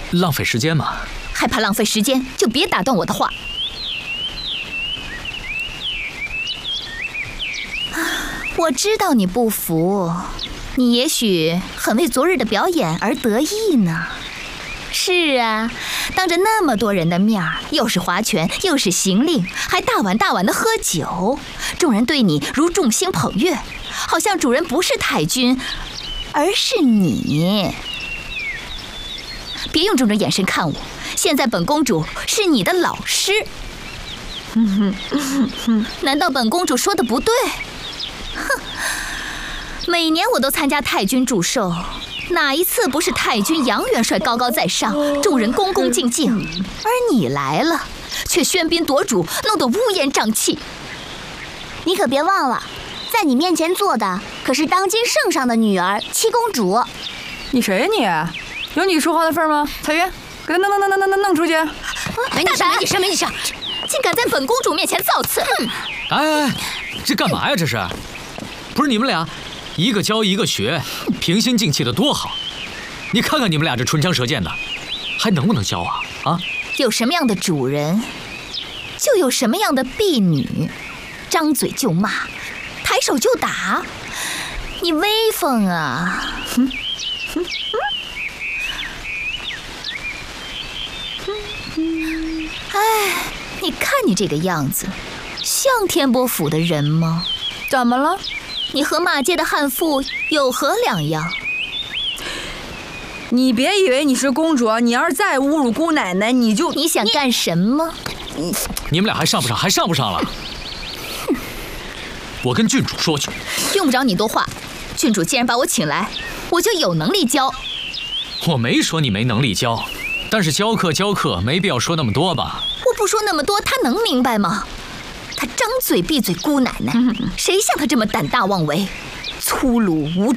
浪费时间嘛。 害怕浪费时间，就别打断我的话。我知道你不服，你也许很为昨日的表演而得意呢。是啊，当着那么多人的面儿，又是划拳，又是行令，还大碗大碗的喝酒，众人对你如众星捧月，好像主人不是太君，而是你。别用这种眼神看我，现在本公主是你的老师。难道本公主说的不对？哼，每年我都参加太君祝寿，哪一次不是太君杨元帅高高在上，众人恭恭敬敬，而你来了，却喧宾夺主，弄得乌烟瘴气。 你可别忘了，在你面前坐的可是当今圣上的女儿七公主。 你谁呀你？有你说话的份吗？彩云，给他弄出去！ 没你事，没你事，竟敢在本公主面前造次！ 哎，这干嘛呀？这是？不是你们俩，一个教一个学，平心静气的多好。你看看你们俩这唇枪舌剑的，还能不能教啊？啊？ 有什么样的主人，就有什么样的婢女，张嘴就骂，抬手就打，你威风啊！哎，你看你这个样子，像天波府的人吗？ 怎么了？ 你和骂街的悍妇有何两样？ 你别以为你是公主，你要是再侮辱姑奶奶，你想干什么？ 你们俩还上不上了？我跟郡主说去。 用不着你多话，郡主既然把我请来，我就有能力教。 我没说你没能力教，但是教课没必要说那么多吧？ 我不说那么多，他能明白吗？他张嘴闭嘴姑奶奶，谁像他这么胆大妄为、粗鲁无